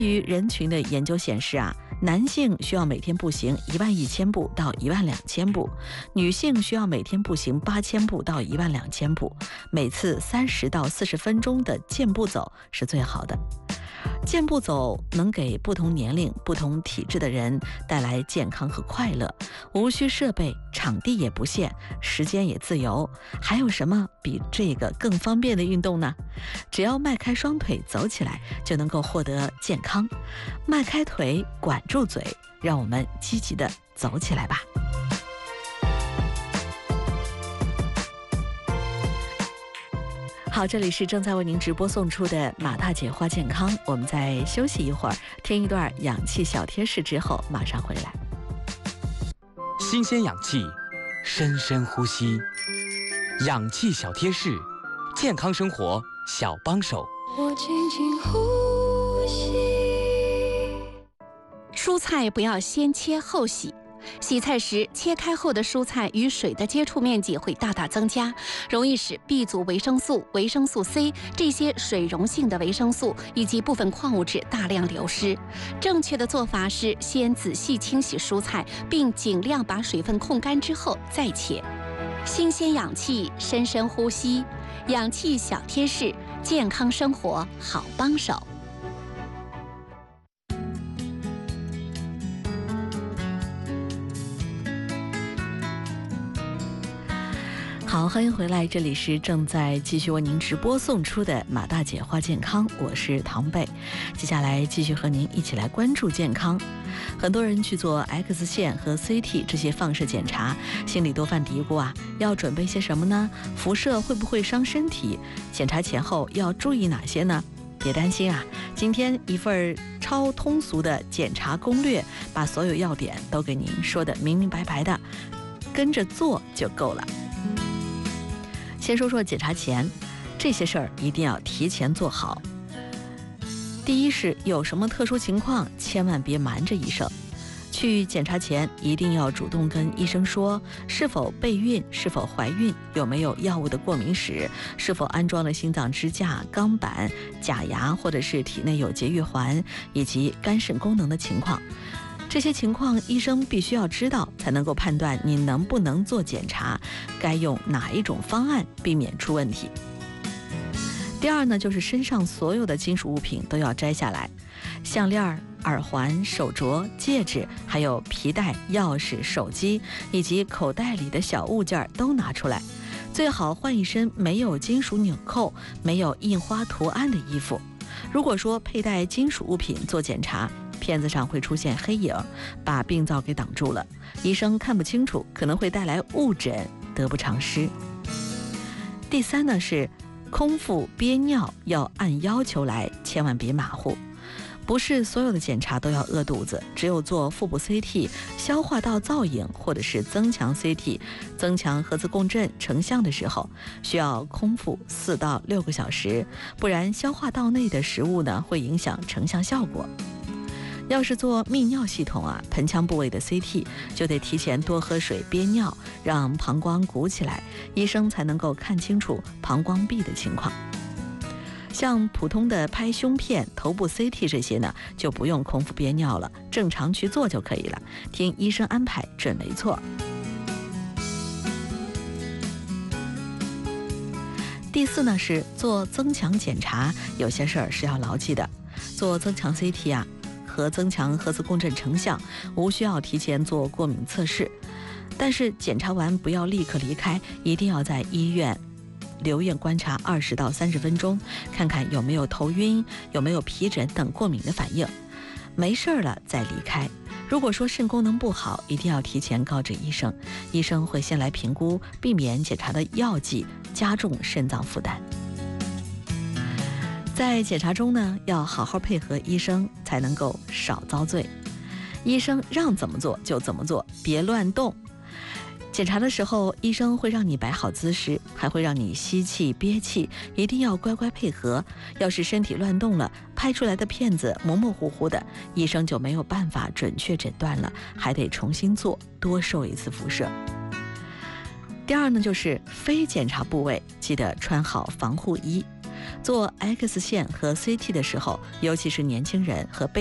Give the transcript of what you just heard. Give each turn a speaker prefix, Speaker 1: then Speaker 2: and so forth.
Speaker 1: 于人群的研究显示啊，男性需要每天步行11000步到12000步，女性需要每天步行8000步到12000步，每次30到40分钟的健步走是最好的。健步走能给不同年龄、不同体质的人带来健康和快乐，无需设备，场地也不限，时间也自由，还有什么比这个更方便的运动呢？只要迈开双腿走起来，就能够获得健康。迈开腿，管住嘴，让我们积极地走起来吧。好，这里是正在为您直播送出的马大姐话健康，我们再休息一会儿，听一段氧气小贴士之后马上回来。
Speaker 2: 新鲜氧气，深深呼吸，氧气小贴士，健康生活小帮手。
Speaker 3: 我轻轻呼吸。
Speaker 4: 蔬菜不要先切后洗。洗菜时，切开后的蔬菜与水的接触面积会大大增加，容易使 B 族维生素、维生素 C 这些水溶性的维生素以及部分矿物质大量流失。正确的做法是先仔细清洗蔬菜，并尽量把水分控干之后再切。新鲜氧气，深深呼吸，氧气小贴士，健康生活好帮手。
Speaker 1: 好，欢迎回来，这里是正在继续为您直播送出的马大姐话健康，我是唐贝。接下来继续和您一起来关注健康。很多人去做 X 线和 CT 这些放射检查，心里多犯嘀咕啊，要准备些什么呢？辐射会不会伤身体？检查前后要注意哪些呢？别担心啊，今天一份超通俗的检查攻略，把所有要点都给您说得明明白白的，跟着做就够了。先说说检查前，这些事儿一定要提前做好。第一是有什么特殊情况，千万别瞒着医生。去检查前一定要主动跟医生说是否备孕、是否怀孕、有没有药物的过敏史、是否安装了心脏支架、钢板、假牙或者是体内有节育环，以及肝肾功能的情况。这些情况医生必须要知道，才能够判断你能不能做检查，该用哪一种方案避免出问题。第二呢，就是身上所有的金属物品都要摘下来，项链、耳环、手镯、戒指，还有皮带、钥匙、手机以及口袋里的小物件都拿出来，最好换一身没有金属纽扣、没有印花图案的衣服。如果说佩戴金属物品做检查，片子上会出现黑影，把病灶给挡住了，医生看不清楚，可能会带来误诊，得不偿失。第三呢是空腹憋尿要按要求来，千万别马虎。不是所有的检查都要饿肚子，只有做腹部 CT、消化道造影或者是增强 CT、增强核磁共振成像的时候，需要空腹4到6个小时，不然消化道内的食物呢会影响成像效果。要是做泌尿系统啊，盆腔部位的 CT 就得提前多喝水憋尿，让膀胱鼓起来，医生才能够看清楚膀胱壁的情况。像普通的拍胸片、头部 CT 这些呢，就不用空腹憋尿了，正常去做就可以了，听医生安排准没错。第四呢是做增强检查，有些事儿是要牢记的。做增强 CT 啊和增强核磁共振成像，无需要提前做过敏测试，但是检查完不要立刻离开，一定要在医院留院观察20到30分钟，看看有没有头晕、有没有皮疹等过敏的反应，没事了再离开。如果说肾功能不好，一定要提前告知医生，医生会先来评估，避免检查的药剂加重肾脏负担。在检查中呢，要好好配合医生，才能够少遭罪。医生让怎么做就怎么做，别乱动。检查的时候，医生会让你摆好姿势，还会让你吸气憋气，一定要乖乖配合。要是身体乱动了，拍出来的片子模模糊糊的，医生就没有办法准确诊断了，还得重新做，多受一次辐射。第二呢，就是非检查部位记得穿好防护衣。 做 X 线和 CT 的时候，尤其是年轻人和